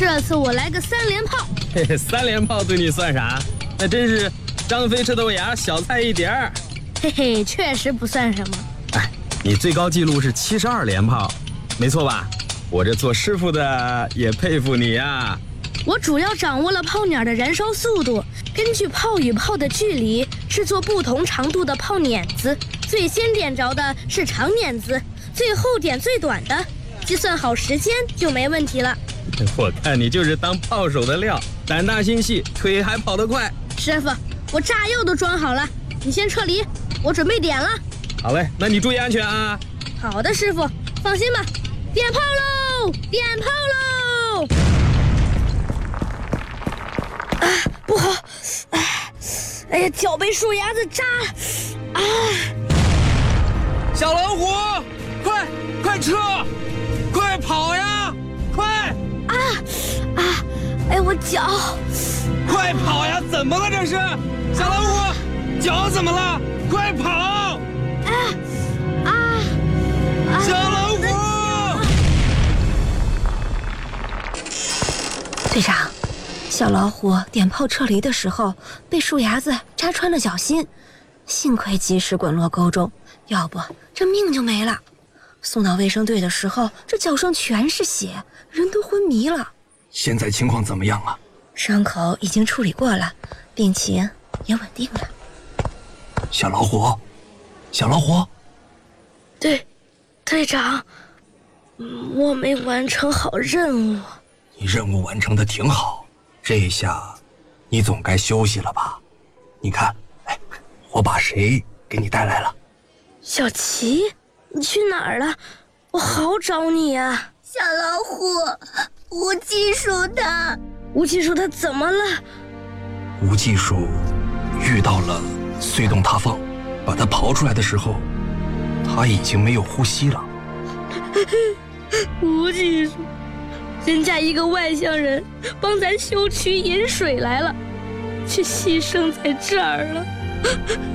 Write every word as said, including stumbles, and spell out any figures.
这次我来个三连炮。 嘿嘿，三连炮对你算啥？那真是张飞吃豆芽，小菜一碟儿。 嘿嘿，确实不算什么。 哎，你最高纪录是七十二连炮，没错吧？我这做师傅的也佩服你呀。 我主要掌握了炮捻的燃烧速度，根据炮与炮的距离制作不同长度的炮捻子，最先点着的是长捻子，最后点最短的，计算好时间就没问题了。 我看你就是当炮手的料，胆大心细，腿还跑得快。 师傅，我炸药都装好了，你先撤离，我准备点了。 好嘞，那你注意安全啊。 好的，师傅，放心吧。点炮喽！点炮喽！啊，不好！啊，哎呀，脚被树芽子扎了！啊！ 小老虎，快快撤，快跑呀！快！ 啊啊！哎，我脚！ 快跑呀！怎么了这是？小老虎，脚怎么了？快跑！ 啊啊！ 小老虎！ 队长，小老虎点炮撤离的时候被树芽子扎穿了脚心，幸亏及时滚落沟中，要不这命就没了。送到卫生队的时候，这脚上全是血，人都昏迷了。 现在情况怎么样啊？ 伤口已经处理过了，病情也稳定了。 小老虎，小老虎， 队队长，我没完成好任务。 你任务完成的挺好，这一下你总该休息了吧？你看，哎，我把谁给你带来了？ 小琪，你去哪儿了？我好找你呀、啊！ 小老虎，无技术的。 无技术他怎么了？ 无技术遇到了隧洞塌方，把它刨出来的时候，他已经没有呼吸了。 无技术，人家一个外乡人帮咱修渠引水来了，却牺牲在这儿了。